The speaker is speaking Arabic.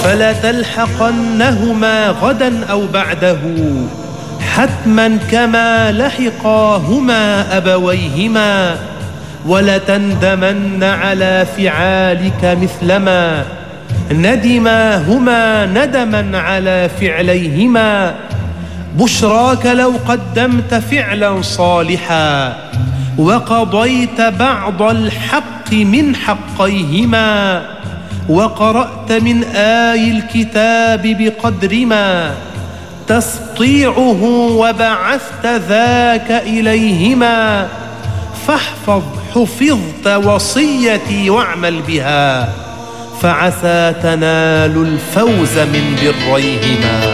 فلتلحقنهما غدا أو بعده حتما كما لحقاهما أبويهما، ولتندمن على فعالك مثلما ندماهما ندما على فعليهما. بشراك لو قدمت فعلا صالحا وقضيت بعض الحق من حقيهما، وقرأت من آي الكتاب بقدر ما تستطيعه وبعثت ذاك إليهما، فاحفظ حفظت وصيتي واعمل بها، فعسى تنال الفوز من بريهما.